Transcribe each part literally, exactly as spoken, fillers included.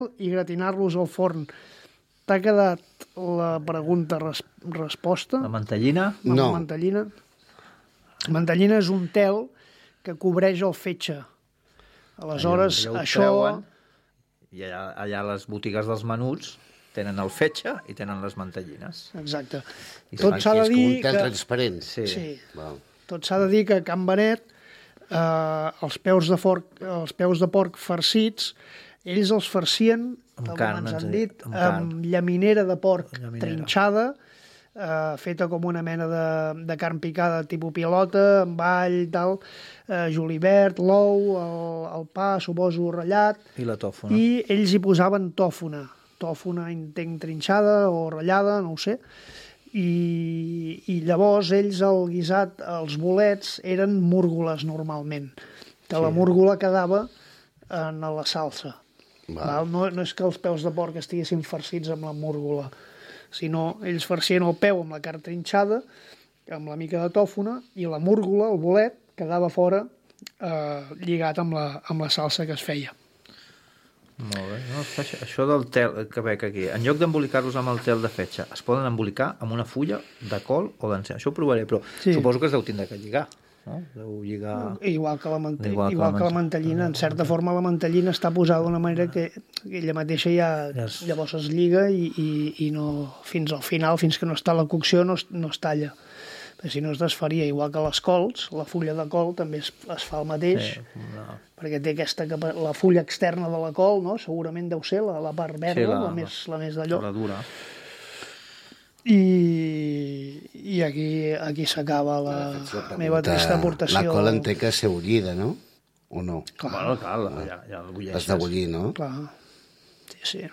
i gratinar-los al forn. T'ha quedat la pregunta res resposta? La mantellina? La no. mantellina. La mantellina és un tel que cobreix el fetge. Aleshores, allà, allà això... Treuen, i allà, allà les botigues dels menuts tenen el fetge i tenen les mantellines. Exacte. I Tot s'ha de dir és com un tel que... transparent. Sí. sí. Wow. Tot s'ha de dir que a Can Benet eh, els, peus de forc, els peus de porc farcits, ells els farcien, amb com carn, ens han dit, dit, amb, amb llaminera de porc llaminera. trinxada, eh, feta com una mena de, de carn picada tipus pilota, amb all i tal, eh, julivert, l'ou, el, el pa, suposo, ratllat. I la tòfona. I ells hi posaven tòfona. Tòfona, entenc, trinxada o ratllada, no ho sé. I, i llavors ells, el guisat, els bolets, eren múrgoles normalment. Que sí. La múrgola quedava en la salsa. Val. No, no és que els peus de porc estiguessin farcits amb la múrgola, sinó ells farcien el peu amb la carn trinxada, amb la mica de tòfona, i la múrgola, el bolet, quedava fora eh, lligat amb la, amb la salsa que es feia. Molt bé. No, això del tel que veig aquí, en lloc d'embolicar-los amb el tel de fetge, es poden embolicar amb una fulla de col o d'encens. Això ho provaré, però sí. Suposo que es deu tindre que lligar. No? Deu lligar... Igual que la, mante... igual igual que la mantellina. En certa forma, la mantellina està posada d'una manera que ella mateixa ja yes. llavors es lliga i, i, i no, fins al final, fins que no està la cocció, no es, no es talla. Perquè si no es desfaria, igual que les cols, la fulla de col també es, es fa el mateix, sí, no. Perquè té aquesta, la fulla externa de la col, no? Segurament deu ser la, la part verda, sí, la, la, més, la més d'allò. La dura. I, i aquí, aquí s'acaba la, la meva trista aportació. La col en té que ser bullida, no? O no? Clar, bueno, clar la, ja, ja el bulleixes. Has de bullir, no? Clar, sí, sí.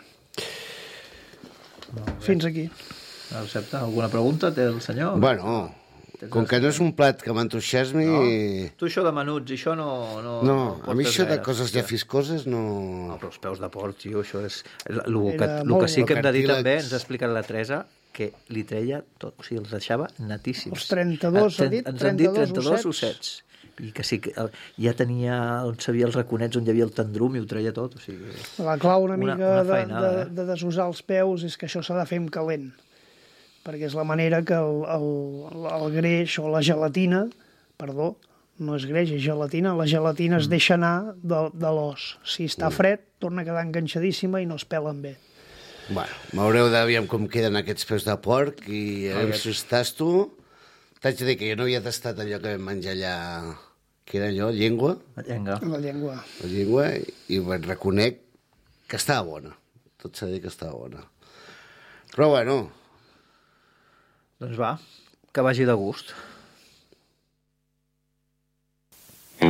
Fins aquí. Accepta? Alguna pregunta té el senyor? Bueno, com que no és un plat que m'entusiasmi... No? Tu això de menuts i això no... No, no, no a mi això gaire, de coses ja fiscoses no... No, però els peus de porc, tio, això és... El, el, que, el que sí que hem de dir també, ens ha explicat la Teresa, que li treia tot, o sigui, els deixava natíssims. Els trenta-dos, ha dit? Ens han dit trenta-dos ossets. I que sí que ja tenia on sabia els raconets, on hi havia el tendrum i ho treia tot, o sigui... La clau una mica una, una feinada, de, de, de desusar els peus és que això s'ha de fer amb calent, perquè és la manera que el, el, el greix o la gelatina, perdó, no és greix, és gelatina, la gelatina mm. es deixa anar de, de l'os. Si està fred, torna a quedar enganxadíssima i no es pelen bé. Bueno, m'haureu d'aviam com queden aquests peus de porc i a veure si estàs tu. T'haig de dir que jo no havia tastat allò que vam menjar allà, que era allò, llengua. La llengua. La llengua. La llengua, i et reconec que estava bona. Tot s'ha de dir que estava bona. Però bueno... Doncs va, que vagi de gust.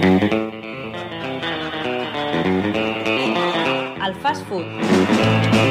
El fast food.